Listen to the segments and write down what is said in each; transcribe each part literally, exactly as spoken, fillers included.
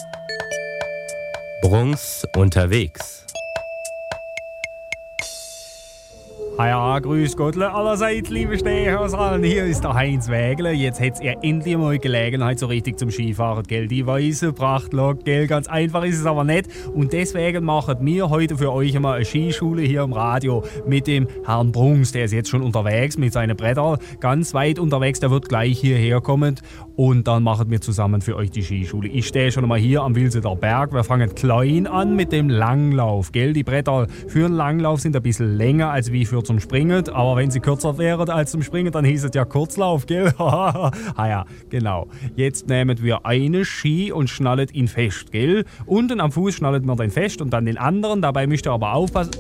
Brunks unterwegs. Ja, grüß Gottle allerseits, liebe Stehhörser. Hier ist der Heinz Wägele. Jetzt hättet ihr endlich mal Gelegenheit so richtig zum Skifahren, gell? Die weiße Prachtlok, gell? Ganz einfach ist es aber nicht. Und deswegen machen wir heute für euch einmal eine Skischule hier im Radio mit dem Herrn Brunks. Der ist jetzt schon unterwegs mit seinen Brettern. Ganz weit unterwegs, der wird gleich hierher kommen. Und dann machen wir zusammen für euch die Skischule. Ich stehe schon mal hier am Wilseter Berg. Wir fangen klein an mit dem Langlauf, gell? Die Bretter für den Langlauf sind ein bisschen länger als wie für zum Springen, aber wenn sie kürzer wären als zum Springen, dann hieß es ja Kurzlauf, gell? ah ja, genau. Jetzt nehmen wir einen Ski und schnallen ihn fest, gell? Unten am Fuß schnallen wir den fest und dann den anderen. Dabei müsst ihr aber aufpassen.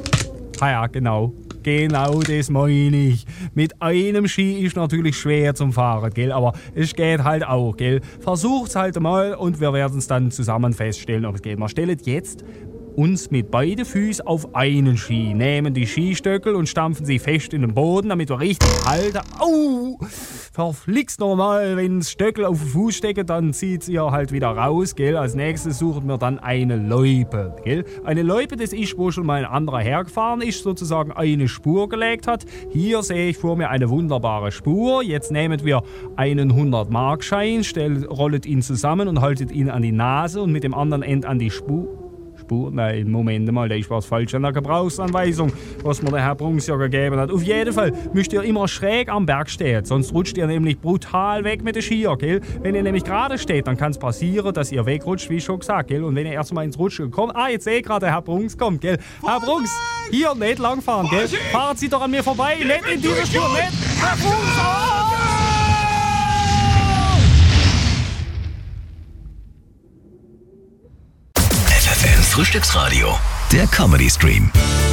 Ah ja, genau. Genau das meine ich. Mit einem Ski ist natürlich schwer zum Fahren, gell? Aber es geht halt auch, gell? Versucht's halt mal und wir werden es dann zusammen feststellen, ob es geht. Wir stellen jetzt uns mit beiden Füßen auf einen Ski, nehmen die Skistöckel und stampfen sie fest in den Boden, damit wir richtig halten. Au! Verflixt nochmal, wenn das Stöckel auf den Fuß steckt, dann zieht ihr halt wieder raus, gell? Als nächstes suchen wir dann eine Loipe, gell? Eine Loipe, das ist, wo schon mal ein anderer hergefahren ist, sozusagen eine Spur gelegt hat. Hier sehe ich vor mir eine wunderbare Spur. Jetzt nehmen wir einen hundert-Mark-Schein, rollt ihn zusammen und haltet ihn an die Nase und mit dem anderen End an die Spur. Nein, Moment mal, da ist was falsch an der Gebrauchsanweisung, was mir der Herr Brunks ja gegeben hat. Auf jeden Fall müsst ihr immer schräg am Berg stehen, sonst rutscht ihr nämlich brutal weg mit den Skiern, gell? Wenn ihr nämlich gerade steht, dann kann es passieren, dass ihr wegrutscht, wie schon gesagt, gell? Und wenn ihr erstmal ins Rutschen kommt, ah, jetzt sehe ich gerade, der Herr Brunks kommt, gell? Herr Brunks, hier nicht langfahren, gell? Fahren Sie doch an mir vorbei, nicht in diese Spur, nicht! Herr Brunks, oh! Frühstücksradio, der Comedy Stream.